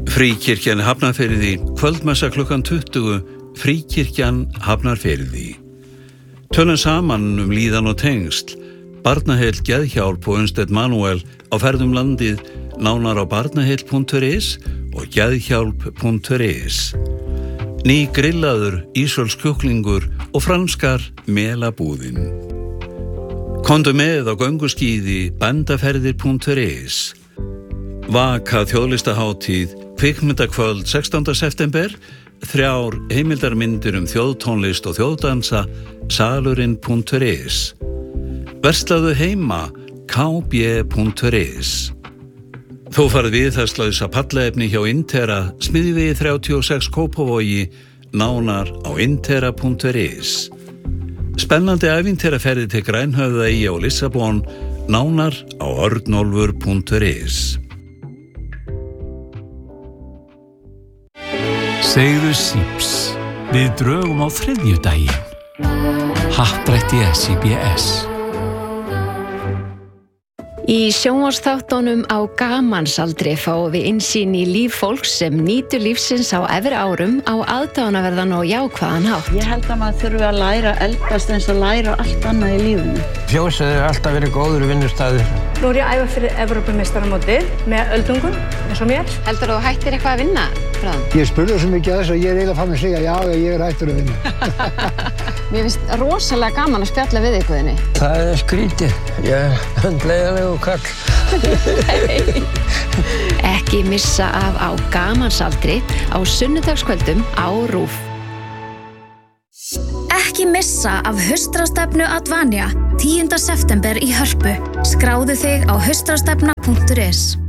Fríkirkjan Hafnarfirði, kvöldmessa klukkan 20, Fríkirkjan Hafnarfirði. Tölum saman líðan og tengsl, barnaheill geðhjálp og Unnsteinn Manuel á ferðum landið, nánar á barnaheill.is og geðhjálp.is. Ný grillaður, ísölsk kjúklingur og franskar melabúðin. Komdu með á gönguskíði bandaferðir.is. Vaka þjóðlistahátíð, kvikmyndakvöld 16. september, 3 heimildarmyndir þjóðtónlist og þjóðdansa, salurinn.is. Verslaðu heima, kb.is. Þú farið viðhaldslausa pallaefni hjá Intera, Smiðjuvegi 36 Kópavogi, nánar á intera.is. Spennandi ævintýraferðir til Grænhöfðaeyja og Lissabon, nánar á örnólfur.is. Segðu síps. Við drögum á þriðjudaginn. Happdrætti SIBS. Í sjónvarpsþáttunum á Gamansaldri fáum við innsýn í líf fólks sem nýtur lífsins á efri árum á aðdáunarverðan og jákvæðan hátt. Ég held að maður þurfi að læra að eldast eins og læra allt annað í lífinu. Fjósið hefur alltaf verið góður vinnustaður. Nú er ég að æfa fyrir Evrópumeistaramótið með öldungum eins og mér. Heldur þú hættir eitthvað að vinna, bráðum? Ég spurði svo mikið að þess að ég eiginlega fann að segja já, ég hættur að vinna. Mér finnst rosalega gaman að spjalla við ykkurðinni. Það skrítið. Ég er hundleiðalegu kall. Ekki missa af á Gamansaldri á sunnudagskvöldum á RÚV. Ekki missa af haustráðstefnu Advania 10. september í Hörpu. Skráðu þig á haustráðstefna.is.